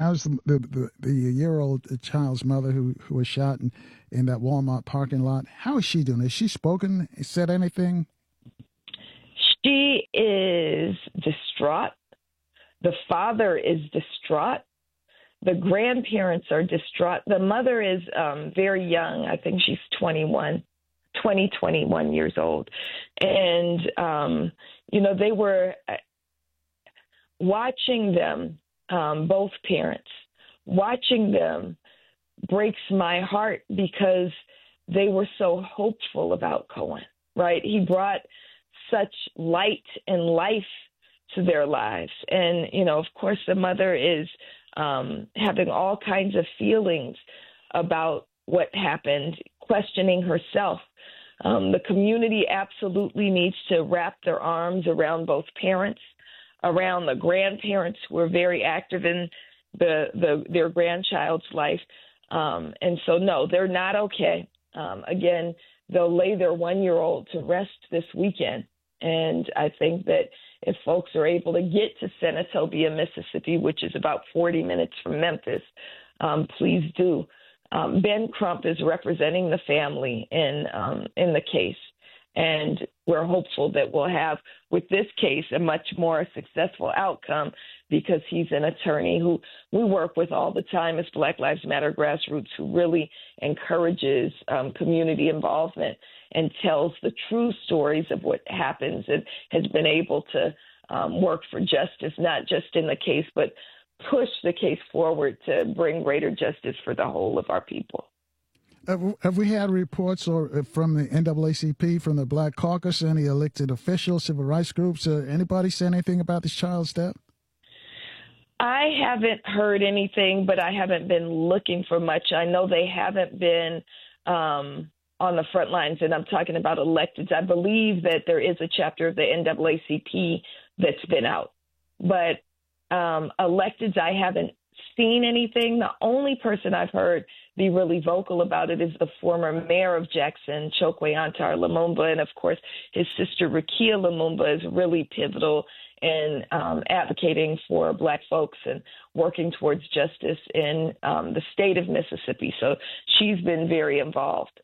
How's the year-old child's mother who was shot in that Walmart parking lot? How is she doing? Has she spoken, said anything? She is distraught. The father is distraught. The grandparents are distraught. The mother is very young. I think she's 21 years old. And, they were watching them, both parents, watching them breaks my heart because they were so hopeful about Cohen, right? He brought such light and life to their lives. And, of course, the mother is having all kinds of feelings about what happened, questioning herself. The community absolutely needs to wrap their arms around both parents, around the grandparents who are very active in their grandchild's life. And so, no, they're not okay. Again, they'll lay their 1-year-old to rest this weekend. And I think that if folks are able to get to Senatobia, Mississippi, which is about 40 minutes from Memphis, please do. Ben Crump is representing the family in the case. And we're hopeful that we'll have, with this case, a much more successful outcome because he's an attorney who we work with all the time as Black Lives Matter Grassroots, who really encourages community involvement and tells the true stories of what happens and has been able to work for justice, not just in the case, but push the case forward to bring greater justice for the whole of our people. Have we had reports from the NAACP, from the Black Caucus, any elected officials, civil rights groups? Anybody say anything about this child's death? I haven't heard anything, but I haven't been looking for much. I know they haven't been on the front lines, and I'm talking about electeds. I believe that there is a chapter of the NAACP that's been out. But electeds, I haven't seen anything. The only person I've heard be really vocal about it is the former mayor of Jackson, Chokwe Antar Lumumba. And, of course, his sister Rukia Lumumba is really pivotal in advocating for Black folks and working towards justice in the state of Mississippi. So she's been very involved.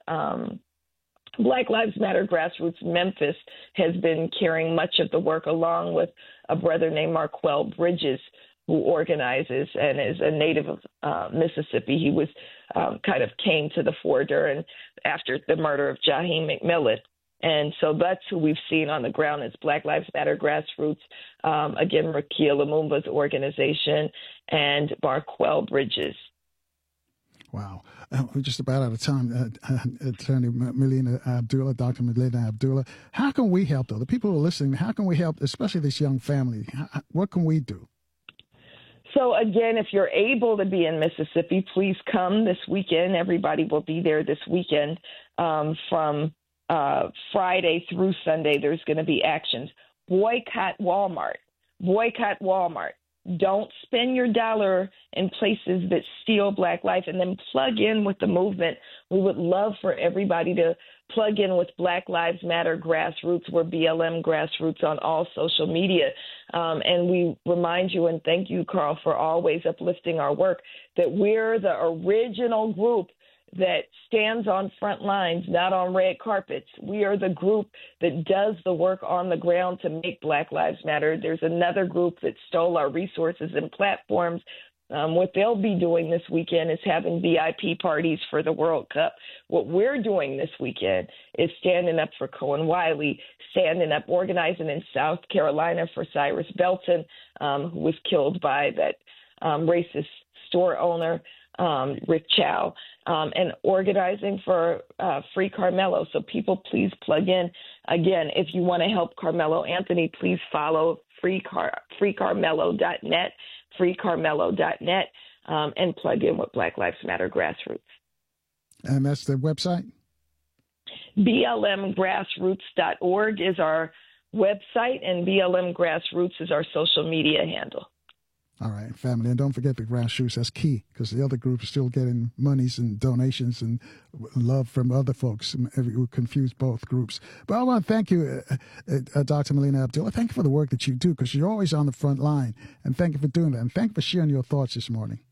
Black Lives Matter Grassroots Memphis has been carrying much of the work along with a brother named Marquel Bridges, who organizes and is a native of Mississippi. He was came to the fore during after the murder of Jaheim McMillan. And so that's who we've seen on the ground is Black Lives Matter Grassroots, again, Rukia Lumumba's organization, and Marquel Bridges. Wow. We're just about out of time. Attorney Melina Abdullah, Dr. Melina Abdullah. How can we help, though? The people who are listening, how can we help, especially this young family? What can we do? So, again, if you're able to be in Mississippi, please come this weekend. Everybody will be there this weekend. From Friday through Sunday, there's going to be actions. Boycott Walmart. Boycott Walmart. Don't spend your dollar in places that steal Black life, and then plug in with the movement. We would love for everybody to plug in with Black Lives Matter Grassroots. We're BLM Grassroots on all social media. And we remind you and thank you, Carl, for always uplifting our work, that we're the original group that stands on front lines, not on red carpets. We are the group that does the work on the ground to make Black Lives Matter. There's another group that stole our resources and platforms. What they'll be doing this weekend is having VIP parties for the World Cup. What we're doing this weekend is standing up for Cohen Wiley, standing up, organizing in South Carolina for Cyrus Belton, who was killed by that racist store owner, Rick Chow, and organizing for Free Carmelo. So people, please plug in. Again, if you want to help Carmelo Anthony, please follow freecarmelo.net, freecarmelo.net, and plug in with Black Lives Matter Grassroots. And that's the website? BLMgrassroots.org is our website, and BLM Grassroots is our social media handle. All right, family. And don't forget the grassroots. That's key because the other groups are still getting monies and donations and love from other folks who confuse both groups. But I want to thank you, Dr. Melina Abdullah. Thank you for the work that you do because you're always on the front line. And thank you for doing that. And thank you for sharing your thoughts this morning.